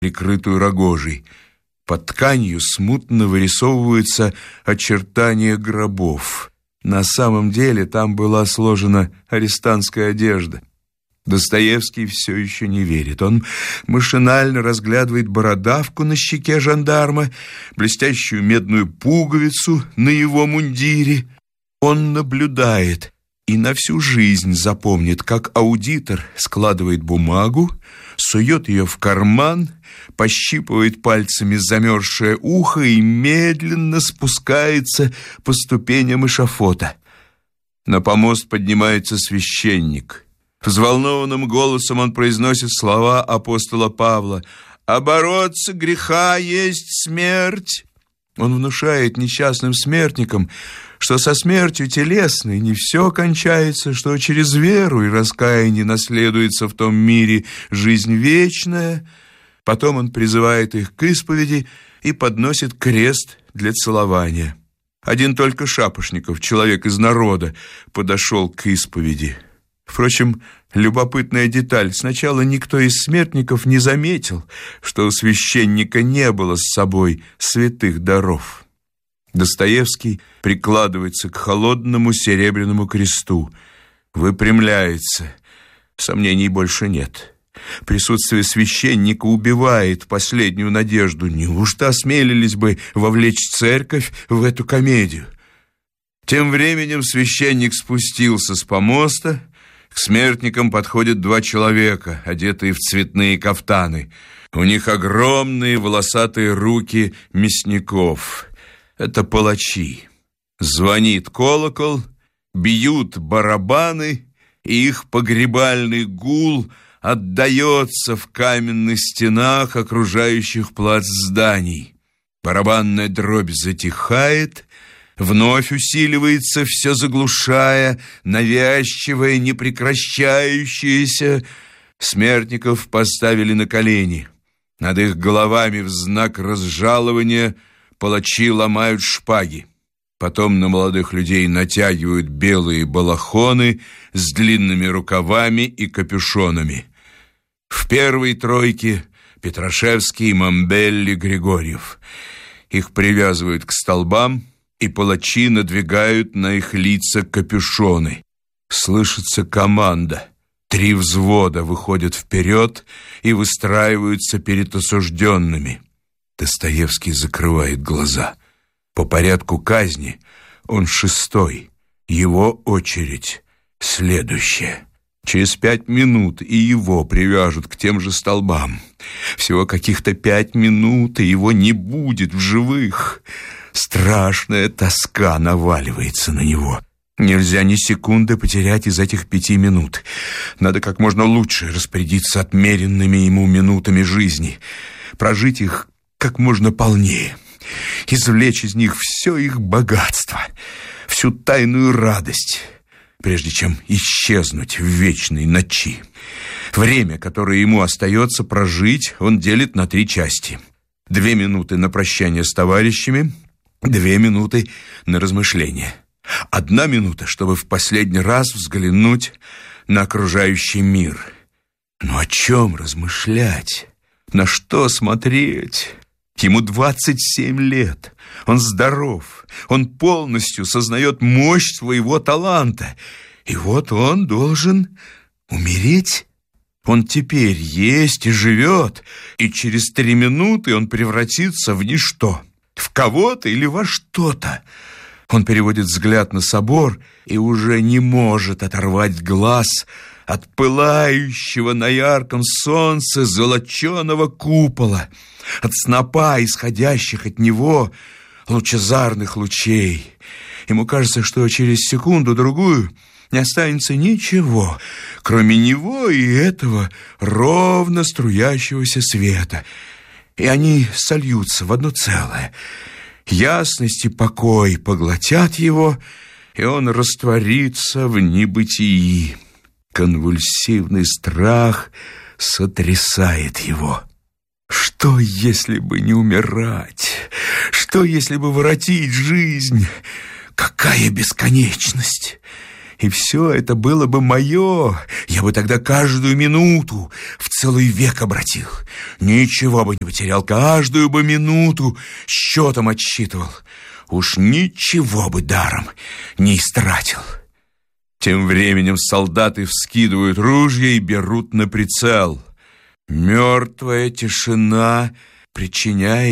прикрытую рогожей. Под тканью смутно вырисовываются очертания гробов. На самом деле там была сложена арестантская одежда. Достоевский все еще не верит. Он машинально разглядывает бородавку на щеке жандарма, блестящую медную пуговицу на его мундире. Он наблюдает и на всю жизнь запомнит, как аудитор складывает бумагу, сует ее в карман, пощипывает пальцами замерзшее ухо и медленно спускается по ступеням эшафота. На помост поднимается священник. Взволнованным голосом он произносит слова апостола Павла: «Обороться греха есть смерть». Он внушает несчастным смертникам, что со смертью телесной не все кончается, что через веру и раскаяние наследуется в том мире жизнь вечная. Потом он призывает их к исповеди и подносит крест для целования. Один только Шапошников, человек из народа, подошел к исповеди. Впрочем, любопытная деталь. Сначала никто из смертников не заметил, что у священника не было с собой святых даров. Достоевский прикладывается к холодному серебряному кресту, выпрямляется. Сомнений больше нет. Присутствие священника убивает последнюю надежду. Неужто осмелились бы вовлечь церковь в эту комедию? Тем временем священник спустился с помоста. К смертникам подходят два человека, одетые в цветные кафтаны. У них огромные волосатые руки мясников. Это палачи. Звонит колокол, бьют барабаны, и их погребальный гул отдается в каменных стенах, окружающих плац зданий. Барабанная дробь затихает, вновь усиливается, все заглушая, навязчивое, непрекращающееся. Смертников поставили на колени. Над их головами в знак разжалования палачи ломают шпаги. Потом на молодых людей натягивают белые балахоны с длинными рукавами и капюшонами. В первой тройке Петрашевский, Мамбелли, Григорьев. Их привязывают к столбам, и палачи надвигают на их лица капюшоны. Слышится команда. 3 взвода выходят вперед и выстраиваются перед осужденными. Достоевский закрывает глаза. По порядку казни он 6-й. Его очередь следующая. Через 5 минут и его привяжут к тем же столбам. Всего каких-то 5 минут, и его не будет в живых. Страшная тоска наваливается на него. Нельзя ни секунды потерять из этих 5 минут. Надо как можно лучше распорядиться отмеренными ему минутами жизни, прожить их как можно полнее, извлечь из них все их богатство, всю тайную радость, прежде чем исчезнуть в вечной ночи. Время, которое ему остается прожить, он делит на 3 части. 2 минуты на прощание с товарищами, 2 минуты на размышление. 1 минута, чтобы в последний раз взглянуть на окружающий мир. Но о чем размышлять? На что смотреть? Ему 27 лет. Он здоров. Он полностью сознает мощь своего таланта. И вот он должен умереть. Он теперь есть и живет, и через 3 минуты он превратится в ничто, в кого-то или во что-то. Он переводит взгляд на собор и уже не может оторвать глаз от пылающего на ярком солнце золоченого купола, от снопа, исходящих от него лучезарных лучей. Ему кажется, что через секунду-другую не останется ничего, кроме него и этого ровно струящегося света. И они сольются в одно целое. Ясность и покой поглотят его, и он растворится в небытии. Конвульсивный страх сотрясает его. Что, если бы не умирать? Что, если бы воротить жизнь? Какая бесконечность! И все это было бы мое. Я бы тогда каждую минуту в целый век обратил. Ничего бы не потерял, каждую бы минуту счетом отсчитывал. Уж ничего бы даром не истратил. Тем временем солдаты вскидывают ружья и берут на прицел. Мертвая тишина причиняет